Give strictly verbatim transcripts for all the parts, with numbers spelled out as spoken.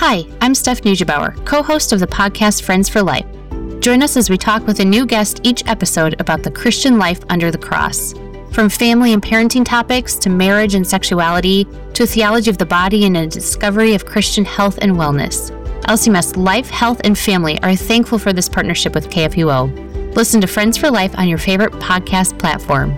Hi, I'm Steph Neugebauer, co-host of the podcast Friends for Life. Join us as we talk with a new guest each episode about the Christian life under the cross. From family and parenting topics to marriage and sexuality to a theology of the body and a discovery of Christian health and wellness. L C M S Life, Health, and Family are thankful for this partnership with K F U O. Listen to Friends for Life on your favorite podcast platform.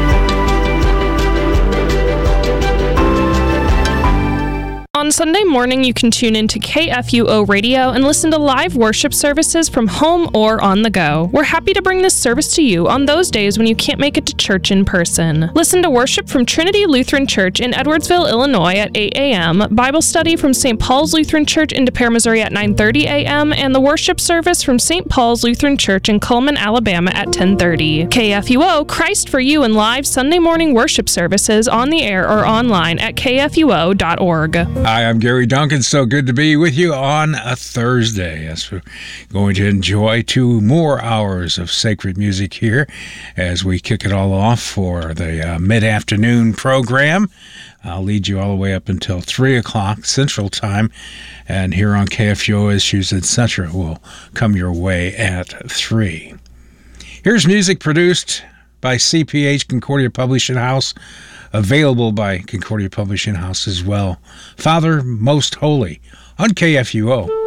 On Sunday morning, you can tune into K F U O Radio and listen to live worship services from home or on the go. We're happy to bring this service to you on those days when you can't make it to church in person. Listen to worship from Trinity Lutheran Church in Edwardsville, Illinois at eight a.m., Bible study from Saint Paul's Lutheran Church in De Pere, Missouri at nine thirty a.m., and the worship service from Saint Paul's Lutheran Church in Cullman, Alabama at ten thirty. K F U O, Christ for You, and live Sunday morning worship services on the air or online at k f u o dot org. Hi, I'm Gary Duncan. So good to be with you on a Thursday. Yes, we're going to enjoy two more hours of sacred music here as we kick it all off for the uh, mid-afternoon program. I'll lead you all the way up until three o'clock Central Time, and here on K F U O, Issues et cetera will come your way at three. Here's music produced by C P H, Concordia Publishing House, available by Concordia Publishing House as well. Father Most Holy on K F U O.